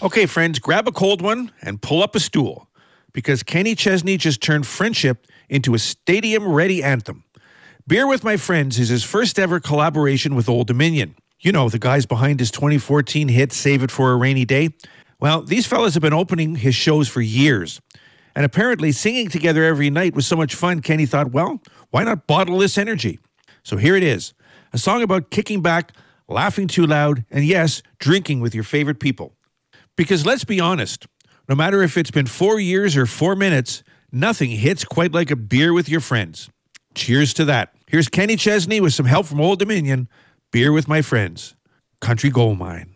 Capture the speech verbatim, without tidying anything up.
Okay, friends, grab a cold one and pull up a stool because Kenny Chesney just turned Friendship into a stadium-ready anthem. Beer with My Friends is his first ever collaboration with Old Dominion. You know, the guys behind his twenty fourteen hit Save It for a Rainy Day. Well, these fellas have been opening his shows for years. And apparently singing together every night was so much fun, Kenny thought, well, why not bottle this energy? So here it is, a song about kicking back, laughing too loud, and yes, drinking with your favorite people. Because let's be honest, no matter if it's been four years or four minutes, nothing hits quite like a beer with your friends. Cheers to that. Here's Kenny Chesney with some help from Old Dominion, Beer with My Friends, Country Gold Mine.